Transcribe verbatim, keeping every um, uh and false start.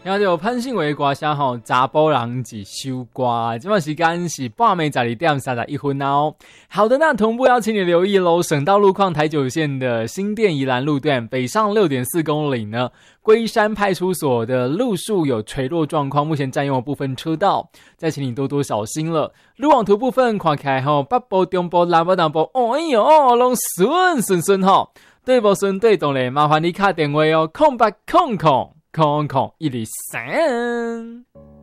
听到潘信伟的歌声吼，查甫人一首歌，这段时间是半暝十二点三十一分哦。好的，那同步要请你留意喽，省道路况台九线的新店宜兰路段北上 六点四公里呢，龟山派出所的路树有垂落状况，目前占用了部分车道，再请你多多小心了。路网图部分看起来吼，北部、中部、南部、南部，哎呦，拢顺顺顺吼。对不顺对动嘞，麻烦你打电话哦，空八空空空空一二三。